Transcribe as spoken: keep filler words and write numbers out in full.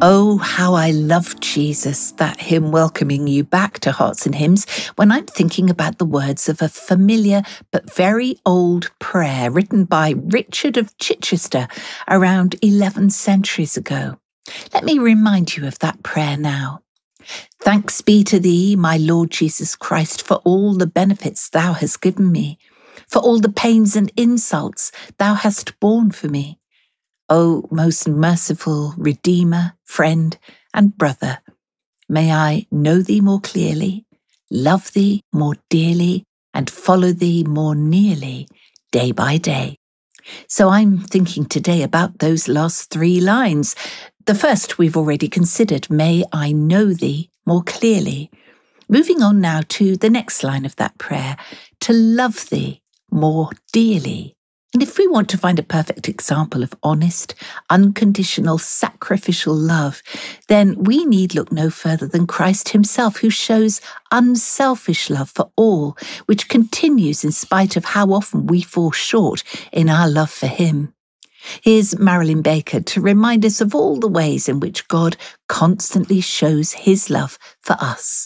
Oh, how I love Jesus, that hymn welcoming you back to Hearts and Hymns when I'm thinking about the words of a familiar but very old prayer written by Richard of Chichester around eleven centuries ago. Let me remind you of that prayer now. Thanks be to thee, my Lord Jesus Christ, for all the benefits thou hast given me, for all the pains and insults thou hast borne for me. O most merciful Redeemer, friend, and brother, may I know thee more clearly, love thee more dearly, and follow thee more nearly day by day. So I'm thinking today about those last three lines. The first we've already considered, may I know thee more clearly. Moving on now to the next line of that prayer, to love thee more dearly. And if we want to find a perfect example of honest, unconditional, sacrificial love, then we need look no further than Christ himself, who shows unselfish love for all, which continues in spite of how often we fall short in our love for him. Here's Marilyn Baker to remind us of all the ways in which God constantly shows his love for us.